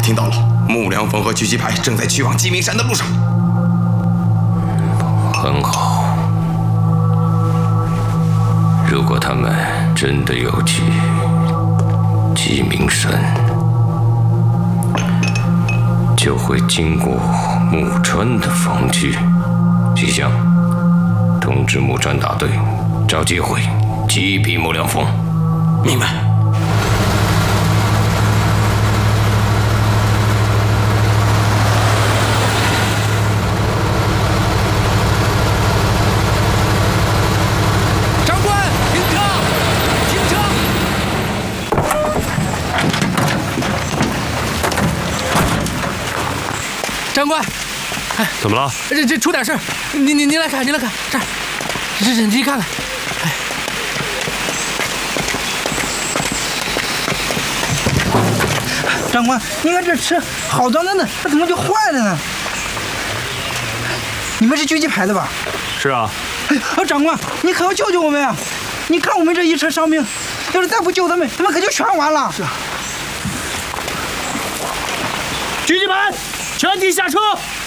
听到了，木良峰和狙击排正在去往鸡鸣山的路上。 很好。如果他们真的要去鸡鸣山，就会经过木川的防区。西乡，通知木川大队，找机会击毙木良峰。 明白。 长官，停车！停车！长官，哎， 怎么了？ 这出点事儿，你来看，这儿，你看看，哎。 长官，你看这车好端端的，它怎么就坏了呢？你们是狙击排的吧？ 是啊。 哎，长官，你可要救救我们啊！你看我们这一车伤兵，要是再不救他们，他们可就全完了。是啊。 狙击排，全体下车！